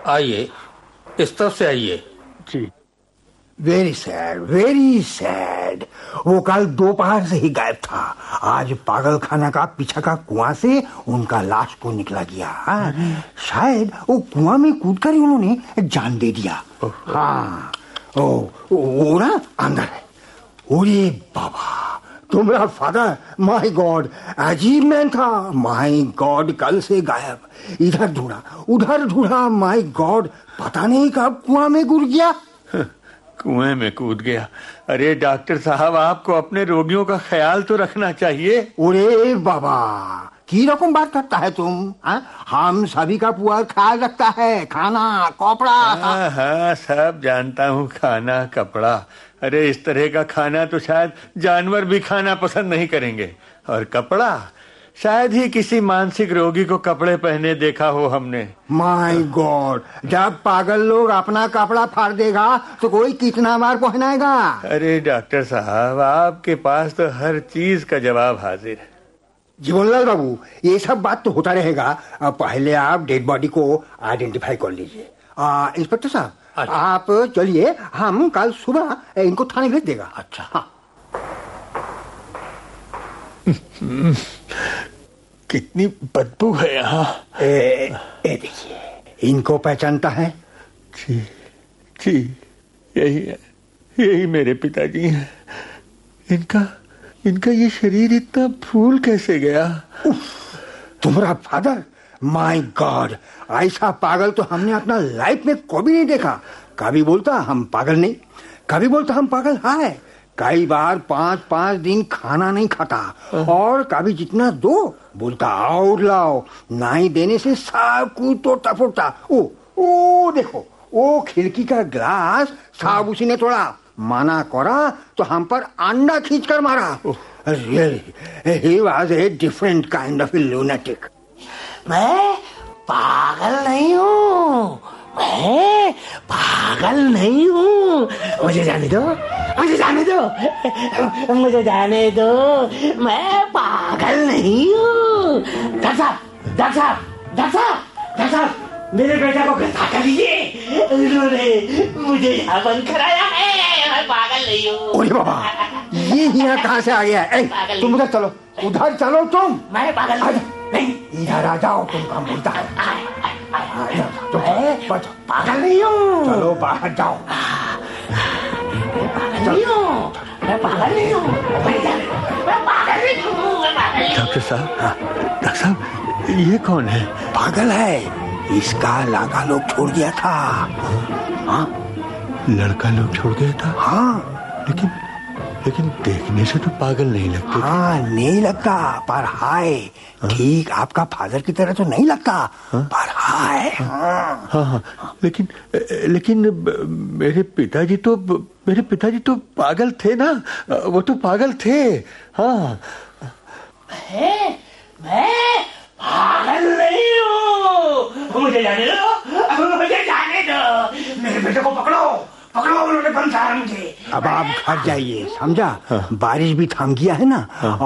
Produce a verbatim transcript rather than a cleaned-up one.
आइए, इस तरफ से आइए। जी। Very sad, very sad. वो कल दोपहर से ही गायब था। आज पागल खाना का पीछा का कुआं से उनका लाश को निकला गया। हाँ, शायद वो कुआं में कूदकर ही उन्होंने जान दे दिया। हाँ, ओ, वो ना अंदर है। ओरे बाबा, तुम्हारा फादर, माय गॉड, अजीब मैन था। माय गॉड, कल से गायब। इधर ढूंढा, उधर ढूंढा, माय गॉड, पता नहीं कब कुआं में कूद गया। कुएं में कूद गया? अरे डॉक्टर साहब, आपको अपने रोगियों का ख्याल तो रखना चाहिए। अरे बाबा, की रकम बात करता है तुम? हा? हम सभी का पूरा ख्याल रखता है, खाना कपड़ा। हाँ हाँ, सब जानता हूँ, खाना कपड़ा। अरे इस तरह का खाना तो शायद जानवर भी खाना पसंद नहीं करेंगे, और कपड़ा शायद ही किसी मानसिक रोगी को कपड़े पहने देखा हो हमने। माय गॉड, जब पागल लोग अपना कपड़ा फाड़ देगा तो कोई कितना बार पहनाएगा? अरे डॉक्टर साहब, आपके पास तो हर चीज का जवाब हाजिर है। जीवनलाल बाबू, ये सब बात तो होता रहेगा। पहले आप डेड बॉडी को आइडेंटिफाई कर लीजिए। इंस्पेक्टर साहब, आप चलिए, हम कल सुबह इनको थाने भेज देगा। अच्छा। हाँ। कितनी बदबू है यहाँ। ए, ए देखिए, इनको पहचानता है? जी जी, यही है, यही मेरे पिताजी हैं। इनका इनका ये शरीर इतना फूल कैसे गया? तुम्हारा फादर? माय गॉड, ऐसा पागल तो हमने अपना लाइफ में कभी नहीं देखा। कभी बोलता हम पागल नहीं, कभी बोलता हम पागल है, कई बार पांच पांच दिन खाना नहीं खाता, और कभी जितना दो बोलता और लाओ, नहीं देने से सब कुछ तोड़ता फोड़ता। ओ ओ देखो, वो खिड़की का ग्लास सब उसी ने तोड़ा। माना करा तो हम पर अंडा खींचकर मारा। Really, he was a different kind of a lunatic. मैं पागल नहीं हूँ, मैं पागल नहीं हूँ। मुझे जाने दो, मुझे जाने दो, मुझे जाने दो, मैं पागल नहीं हूँ। डॉक्टर साहब, डॉक्टर साहब, डॉक्टर साहब, डॉक्टर साहब, मेरे बेटे को गिरफ्तार कर लीजिए। उन्होंने मुझे यहाँ बंद कराया है, मैं पागल नहीं हूँ। ओए बाबा, ये यहाँ कहाँ से आ गया है? तुम उधर चलो, उधर चलो तुम। मैं पागल नहीं, इधर आ जाओ, तुमका मुर्दा है। मैं पागल नहीं हूँ। चलो बाहर जाओ। मैं पागल नहीं हूँ, मैं पागल नहीं हूँ, मैं पागल नहीं हूँ, मैं पागल नहीं हूँ। डॉक्टर साहब, डॉक्टर साहब, ये कौन है? पागल है, इसका लड़का लोग छोड़ गया था। हाँ, लड़का लोग छोड़ गया था? हाँ, लेकिन लेकिन देखने से तो पागल नहीं लगते। हाँ, नहीं लगता, पर हाय, ठीक आपका फादर की तरह तो नहीं लगता। हाँ? पर हाय। हाँ हाँ हाँ, लेकिन लेकिन मेरे पिताजी तो मेरे पिताजी तो पागल थे ना, वो तो पागल थे। हाँ, मैं मैं पागल नहीं हूँ। मुझे जाने दो, मुझे जाने दो, मेरे बेटे को पकड़ो, पकड़ो, उन्होंने बंद करा मुझे। अब आप घर जाइए, समझा? हाँ। बारिश भी थम गया है ना। हाँ।